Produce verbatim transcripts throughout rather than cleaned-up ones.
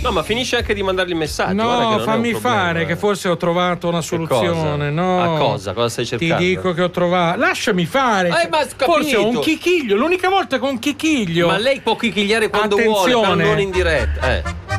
No, ma finisce anche di mandargli il messaggio. No, che fammi non fare, eh. che forse ho trovato una soluzione. No. A cosa? Cosa stai cercando? Ti dico che ho trovato. Lasciami fare. Eh, ma forse ho un chichiglio. L'unica volta che ho un chichiglio. Ma lei può chichigliare quando Attenzione. vuole, però non in diretta. Eh.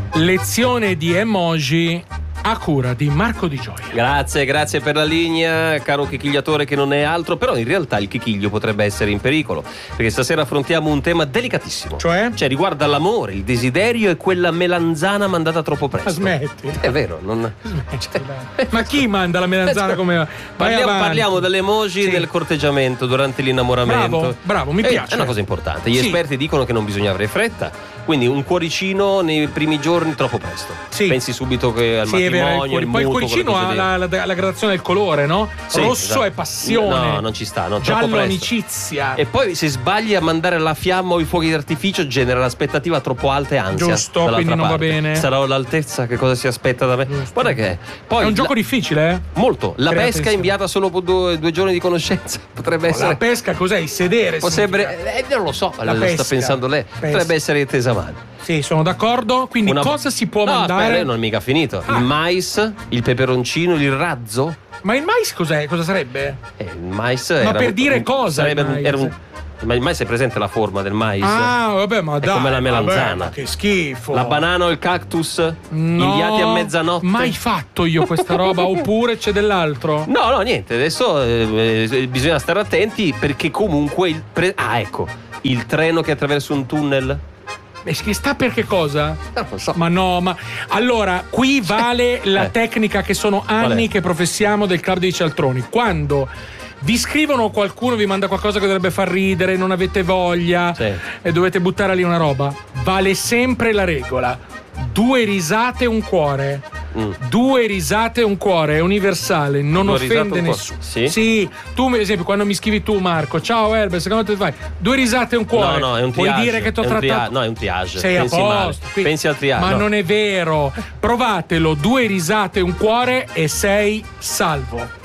Lezione di emoji a cura di Marco Di Gioia. Grazie, grazie per la linea, caro chichigliatore che non è altro, però in realtà il chichiglio potrebbe essere in pericolo, perché stasera affrontiamo un tema delicatissimo. Cioè? Cioè riguarda l'amore, il desiderio e quella melanzana mandata troppo presto. Ma smetti. È vero, non... Smetti, dai. Ma chi manda la melanzana come... Parliamo, parliamo delle emoji sì. nel corteggiamento, durante l'innamoramento. Bravo, bravo, mi è, piace. È una cosa importante. Gli sì. esperti dicono che non bisogna avere fretta. Quindi un cuoricino nei primi giorni troppo presto. Sì. Pensi subito che al sì, matrimonio, il poi il mutuo, cuoricino ha la, la, la gradazione del colore, no? Sì, rosso esatto. è passione. No, non ci sta, no, giallo troppo presto. amicizia. E poi se sbagli a mandare la fiamma o i fuochi d'artificio genera l'aspettativa troppo alta e ansia. Giusto, quindi non parte. va bene. Sarò all'altezza, che cosa si aspetta da me? Giusto. Guarda che poi è un la... gioco difficile, eh? Molto. La Crea pesca tensione. inviata solo per due, due giorni di conoscenza potrebbe essere. La pesca cos'è? Il sedere. Potrebbe, eh, non lo so, la sta pesca. pensando lei. Pesca. Potrebbe essere tesa male. Sì, sono d'accordo. Quindi Una... cosa si può no, mandare? Aspetta, non è mica finito. Ah. Il mais, il peperoncino, il razzo. Ma il mais cos'è? Cosa sarebbe? Eh, il mais Ma era per un- dire un- cosa? Sarebbe il un, mais? era un, ma il mais è presente la forma del mais? Ah, vabbè, ma È dai. come la melanzana. Vabbè, ma che schifo. La banana o il cactus? No, inviati a mezzanotte? mai fatto io questa roba. Oppure c'è dell'altro? No, no, niente. Adesso eh, eh, bisogna stare attenti perché comunque il pre- ah, ecco, il treno che attraversa un tunnel. E che sta per che cosa? Non lo so. Ma no, ma allora qui vale la Eh. tecnica che sono Qual anni è? che professiamo del club dei cialtroni. Quando vi scrivono qualcuno, vi manda qualcosa che dovrebbe far ridere, non avete voglia Sì. e dovete buttare lì una roba, vale sempre la regola. Due risate e un cuore. Mm. Due risate e un cuore, è universale, non Due risate e offende un cuore. nessuno. Sì? Sì, tu per esempio quando mi scrivi tu Marco, ciao Herbert, secondo te fai due risate e un cuore. No, no, è un Puoi triage. dire che ti ho È un trattato. tria- no, è un triage. Sei Pensi a male. posto. quindi- Pensi al triage. Ma no. non è vero. Provatelo, due risate e un cuore e sei salvo.